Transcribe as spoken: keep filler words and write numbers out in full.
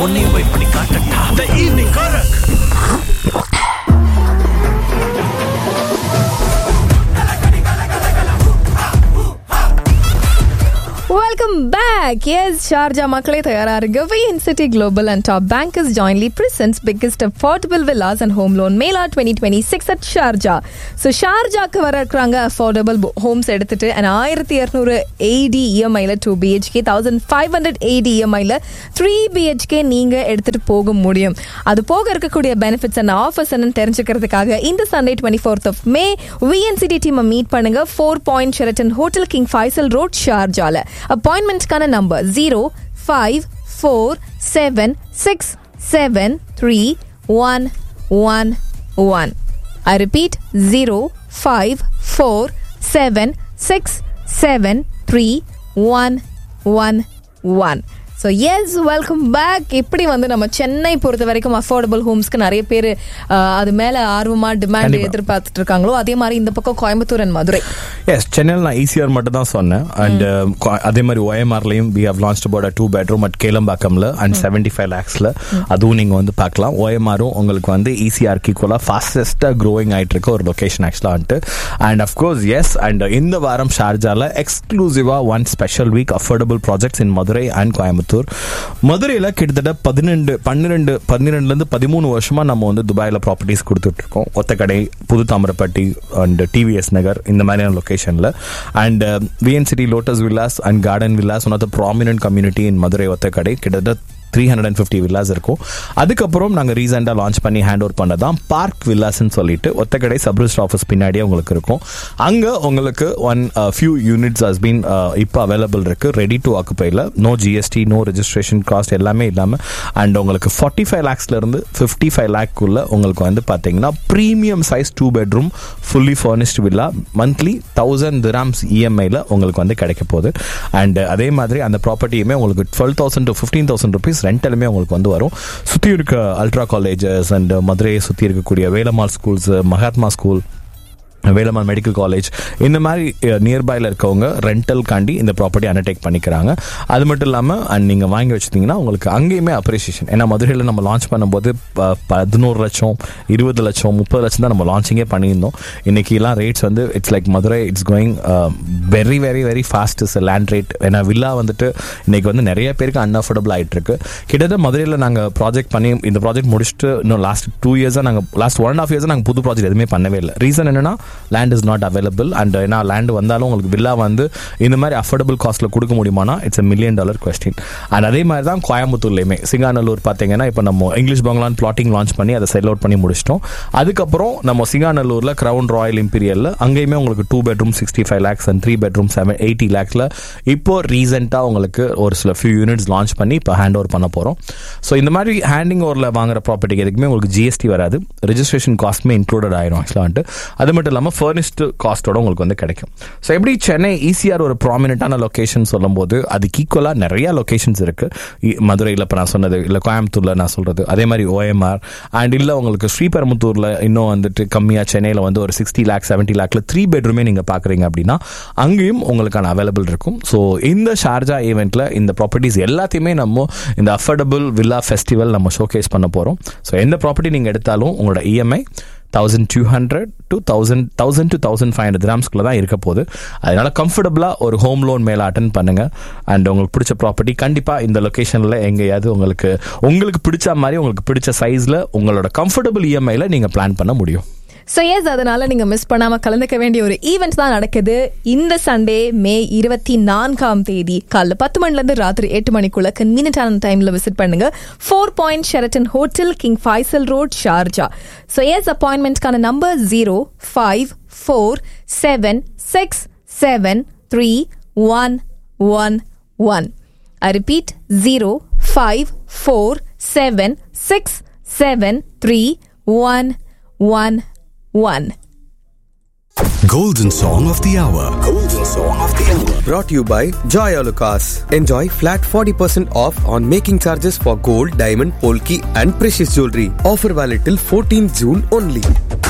உன்னையும் போய் பண்ணி காட்டட்டா. The evening Korak. Welcome back. Yes, Sharjah மக்களே தயாரா இருங்க. V N City Global and Top Bankers jointly presents biggest affordable villas and home loan Mela twenty twenty-six at Sharjah. So Sharjahக்கு வர இருக்காங்க affordable homes எடுத்துட்டு and twelve hundred A D E M I ல two B H K, fifteen hundred A D E M I ல three B H K நீங்க எடுத்துட்டு போக முடியும். அது போக இருக்கக்கூடிய benefits and offers என்னன்னு தெரிஞ்சுக்கிறதுக்காக இந்த Sunday twenty-fourth of May V N City team meet பண்ணுங்க. Four Point Sheraton Hotel, King Faisal Road, Sharjah. Appointment kana number zero five four seven six seven three one one one. I repeat zero five four seven six seven three one one one. So yes, welcome back. எப்படி வந்து நம்ம சென்னை பொறுத்த வரைக்கும் affordable ஹோம்ஸ்க்கு நிறைய பேர் அது மேல ஆர்வமா டிமாண்ட் எதிர்பார்த்துட்டு இருக்காங்களோ அதே மாதிரி இந்த பக்கம் கோயம்புத்தூர் அண்ட் மதுரை. எஸ், சென்னையில் நான் ஈசிஆர் மட்டும் தான் சொன்னேன். அண்ட் அதே மாதிரி ஓஎம்ஆர்லையும் we have launched about two bedroom at கேலம்பாக்கம்ல and seventy five லேக்ஸ்ல அதுவும் நீங்க வந்து பார்க்கலாம். ஓஎம்ஆரும் உங்களுக்கு வந்து ஈசிஆர்க்கு ஈக்குவலா ஃபாஸ்டஸ்டா க்ரோயிங் ஆயிட்டு இருக்க ஒரு லொகேஷன் ஆக்சுவலா வந்துட்டு. அண்ட் அஃப்கோர்ஸ் எஸ், அண்ட் இந்த வாரம் ஷார்ஜால எக்ஸ்க்ளூசிவா one special week affordable projects in Madurai and Coimbatore. மதுரையில கிட்டத்தட்ட பதினெண்டு பன்னிரெண்டு பன்னிரெண்டுல இருந்து பதிமூணு வருஷமா நம்ம வந்து துபாயில ப்ராப்பர்ட்டிஸ் கொடுத்துட்டு இருக்கோம். ஒத்தக்கடை, புது தாமிரப்பட்டி அண்ட் டிவிஎஸ் நகர் இந்த மாதிரியான லொகேஷன்ல. And V N City Lotus Villas and Garden Villas, one of the prominent community in Madurai Othakadai, கிட்டத்தட்ட three hundred and fifty villas இருக்கும். அதுக்கப்புறம் நாங்கள் ரீசெண்டாக லான்ச் பண்ணி ஹேண்ட் ஓவர் பண்ணதான் பார்க் வில்லாஸ்ன்னு சொல்லிட்டு ஒத்தக்கடை சப் ரிஜிஸ்டர் ஆஃபீஸ் பின்னாடியே உங்களுக்கு இருக்கும். அங்கே உங்களுக்கு one few units has been இப்போ அவைலபிள் இருக்கு, ready to ஆக்குபைல. No GST, no registration cost எல்லாமே இல்லாமல். அண்ட் உங்களுக்கு ஃபார்ட்டி ஃபைவ் லேக்ஸ்ல இருந்து ஃபிஃப்டி ஃபைவ் லேக்குள்ள உங்களுக்கு வந்து பார்த்தீங்கன்னா premium size two bedroom fully furnished villa monthly thousand grams இஎம்ஐல உங்களுக்கு வந்து கிடைக்க போகுது. அண்ட் அதே மாதிரி அந்த ப்ராப்பர்ட்டியுமே உங்களுக்கு twelve thousand to fifteen thousand rupees ரெண்டலுமே உங்களுக்கு வந்து வரும். சுற்றி இருக்க அல்ட்ரா காலேஜஸ் அண்ட் மதுரையை சுற்றி இருக்கக்கூடிய Velammal schools, Mahatma school, Velammal medical college, இந்த மாதிரி நியர்பைல இருக்கவங்க ரெண்டல் காண்டி இந்த ப்ராப்பர்ட்டி அண்டர்டேக் பண்ணிக்கிறாங்க. அது மட்டும் இல்லாமல் அண்ட் நீங்கள் வாங்கி வச்சுட்டீங்கன்னா உங்களுக்கு அங்கேயுமே அப்ரிசியேஷன். ஏன்னா மதுரையில் நம்ம லான்ச் பண்ணும்போது பதினோரு லட்சம் இருபது லட்சம் முப்பது லட்சம் தான் நம்ம லான்ச்சிங்கே பண்ணியிருந்தோம். இன்னைக்கெல்லாம் ரேட்ஸ் வந்து it's like Madurai it's going very very very fast is land rate. ஏன்னா வில்லா வந்துட்டு இன்னைக்கு வந்து நிறைய பேருக்கு அன்அஃபோர்டபுள் ஆகிட்டு இருக்கு. கிட்டத்தட்ட மதுரையில் நாங்கள் ப்ராஜெக்ட் பண்ணி இந்த ப்ராஜெக்ட் முடிச்சுட்டு இன்னும் லாஸ்ட் டூ இயர்ஸாக நாங்கள் லாஸ்ட் ஒன் அண்ட் ஆஃப் இயர்ஸாக நாங்கள் புது ப்ராஜெக்ட் எதுவுமே பண்ணவே இல்லை. ரீசன் என்னன்னா land is not available. And ஏன்னா லேண்ட் வந்தாலும் உங்களுக்கு வில்லா வந்து இந்த மாதிரி அஃபோர்டபுள் காஸ்ட்ல கொடுக்க முடியுமானா it's a million dollar question. And அதே மாதிரி தான் கோயம்புத்தூர்லையுமே சிங்காநல்லூர் பார்த்தீங்கன்னா இப்போ நம்ம இங்கிலீஷ் பங்களான் பிளாட்டிங் லான்ச் பண்ணி அதை செல் அவுட் பண்ணி முடிச்சிட்டோம். அதுக்கப்புறம் நம்ம சிங்காநல்லூர்ல கிரவுன் ராயல் இம்பீரியல்ல அங்கேயுமே உங்களுக்கு two bedroom sixty five lakhs and three bedroom seven eighty லேக்ஸ்ல இப்போ ரீசெண்டாக உங்களுக்கு ஒரு சில ஃபியூ யூனிட்ஸ் லான்ச் பண்ணி இப்போ ஹேண்ட் ஓவர் பண்ண போகிறோம். ஸோ இந்த மாதிரி ஹேண்டிங் ஓவரில் வாங்குற ப்ராப்பர்ட்டிக்கு எதுக்குமே உங்களுக்கு ஜிஎஸ்டி வராது, ரெஜிஸ்ட்ரேஷன் காஸ்ட்மே இன்க்ளூடட் ஆயிரும் ஆக்சுவலாக வந்துட்டு. அது மட்டும் இல்லாமல் ஃபர்னிஷ்டு காஸ்டோட உங்களுக்கு வந்து கிடைக்கும். ஸோ எப்படி சென்னை ஈசிஆர் ஒரு ப்ராமினென்ட்டான லொகேஷன் சொல்லும் போது அதுக்கு ஈக்குவலாக நிறைய லொகேஷன்ஸ் இருக்கு. மதுரையில் இப்போ நான் சொன்னது, இல்லை கோயம்புத்தூர்ல நான் சொல்றது, அதே மாதிரி ஓஎம்ஆர் அண்ட் இல்லை உங்களுக்கு ஸ்ரீபெரும்புத்தூர்ல இன்னும் வந்துட்டு கம்மியாக சென்னையில் வந்து ஒரு சிக்ஸ்டி லேக் செவன்டி லேக்ல த்ரீ பெட்ரூமே நீங்கள் பார்க்குறீங்க அப்படின்னா அங்கேயும் உங்களுக்கான அவைலபிள் இருக்கும். ஸோ இந்த ஷார்ஜா ஈவெண்ட்ல இந்த ப்ராப்பர்ட்டிஸ் எல்லாத்தையுமே நம்ம இந்த அஃபோர்டபுள் வில்லா ஃபெஸ்டிவல் நம்ம ஷோகேஸ் பண்ண போகிறோம். ஸோ எந்த ப்ராப்பர்ட்டி நீங்கள் எடுத்தாலும் உங்களோட EMI thousand two hundred to thousand thousand to thousand five hundred கிராம்ஸ்குள்ள தான் இருக்க போகுது. அதனால கம்ஃபர்டபுளா ஒரு ஹோம் லோன் மேல அட்டன் பண்ணுங்க. அண்ட் உங்களுக்கு பிடிச்ச ப்ராப்பர்ட்டி கண்டிப்பா இந்த லொகேஷன்ல எங்கேயாவது உங்களுக்கு உங்களுக்கு பிடிச்ச மாதிரி உங்களுக்கு பிடிச்ச சைஸ்ல உங்களோட கம்ஃபர்டபுள் இஎம்ஐல நீங்க பிளான் பண்ண முடியும். ஸோ எஸ், அதனால நீங்க மிஸ் பண்ணாம கலந்துக்க வேண்டிய ஒரு ஈவெண்ட் தான் நடக்குது இந்த சண்டே மே இருபத்தி நான்காம் தேதி காலைல பத்து மணில இருந்து ராத்திரி எட்டு மணிக்குள்ள கன்வீனியன்டான டைம்ல விசிட் பண்ணுங்க. Four point Sheraton hotel, king Faisal road, Sharjah. So S, அப்பாயின்மெண்ட்கான number zero five four seven six seven three one one one. I repeat zero five four seven six seven three one one one. Golden Song of the Hour. Golden Song of the Hour. Brought to you by Joy Alucas. Enjoy flat forty percent off on making charges for gold, diamond, polki and precious jewelry. Offer valid till fourteenth June only.